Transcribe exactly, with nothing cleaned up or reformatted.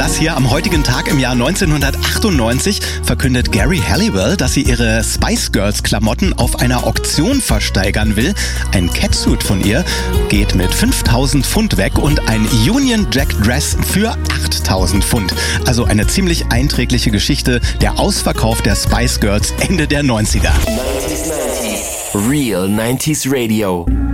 das hier. Am heutigen Tag im Jahr neunzehnhundertachtundneunzig verkündet Geri Halliwell, dass sie ihre Spice Girls Klamotten auf einer Auktion versteigern will. Ein Catsuit von ihr geht mit fünftausend Pfund weg und ein Union Jack Dress für achttausend Pfund. Also eine ziemlich einträgliche Geschichte, der Ausverkauf der Spice Girls Ende der neunziger. Real nineties Radio.